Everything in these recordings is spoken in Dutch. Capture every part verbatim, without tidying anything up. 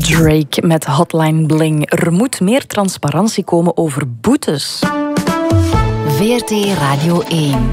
Drake met Hotline Bling. Er moet meer transparantie komen over boetes. V R T Radio één.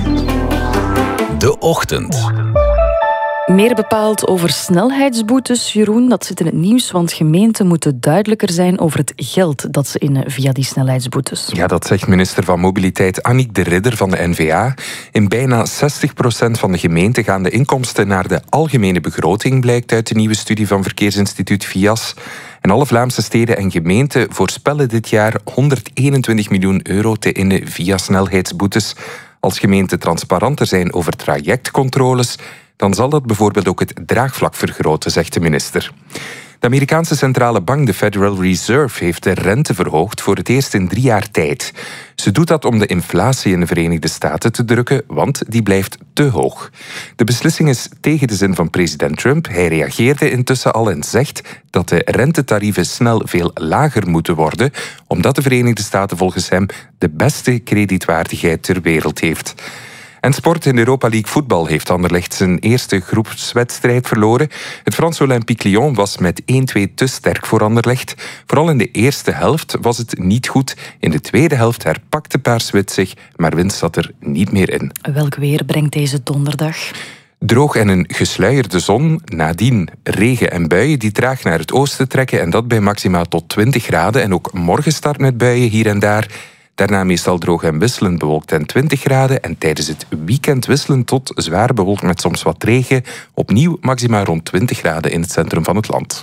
De Ochtend. Meer bepaald over snelheidsboetes, Jeroen. Dat zit in het nieuws, want gemeenten moeten duidelijker zijn over het geld dat ze innen via die snelheidsboetes. Ja, dat zegt minister van Mobiliteit Annick de Ridder van de N V A. In bijna zestig procent van de gemeenten gaan de inkomsten naar de algemene begroting, blijkt uit de nieuwe studie van verkeersinstituut V I A S. En alle Vlaamse steden en gemeenten voorspellen dit jaar honderdeenentwintig miljoen euro te innen via snelheidsboetes. Als gemeenten transparanter zijn over trajectcontroles, dan zal dat bijvoorbeeld ook het draagvlak vergroten, zegt de minister. De Amerikaanse centrale bank, de Federal Reserve, heeft de rente verhoogd voor het eerst in drie jaar tijd. Ze doet dat om de inflatie in de Verenigde Staten te drukken, want die blijft te hoog. De beslissing is tegen de zin van president Trump. Hij reageerde intussen al en zegt dat de rentetarieven snel veel lager moeten worden, omdat de Verenigde Staten volgens hem de beste kredietwaardigheid ter wereld heeft. En sport. In Europa League voetbal heeft Anderlecht zijn eerste groepswedstrijd verloren. Het Franse Olympique Lyon was met één-twee te sterk voor Anderlecht. Vooral in de eerste helft was het niet goed. In de tweede helft herpakte Paars-Wit zich, maar winst zat er niet meer in. Welk weer brengt deze donderdag? Droog en een gesluierde zon, nadien regen en buien die traag naar het oosten trekken en dat bij maximaal tot twintig graden. En ook morgen start met buien hier en daar. Daarna meestal droog en wisselend bewolkt en twintig graden. En tijdens het weekend wisselend tot zwaar bewolkt met soms wat regen. Opnieuw maxima rond twintig graden in het centrum van het land.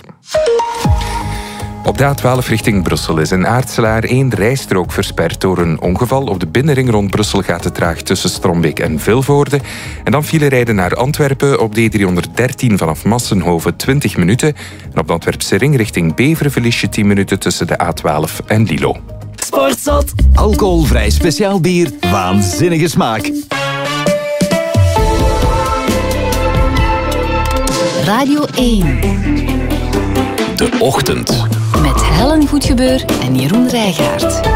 Op de A twaalf richting Brussel is in Aartselaar één rijstrook versperd door een ongeval. Op de binnenring rond Brussel gaat het traag tussen Strombeek en Vilvoorde. En dan file rijden naar Antwerpen op D driehonderddertien vanaf Massenhoven twintig minuten. En op de Antwerpse ring richting Beveren verlies je tien minuten tussen de A twaalf en Lilo. Sportzot. Alcoholvrij speciaal bier. Waanzinnige smaak. Radio één. De Ochtend. Met Helen Goedgebeur en Jeroen Rijgaard.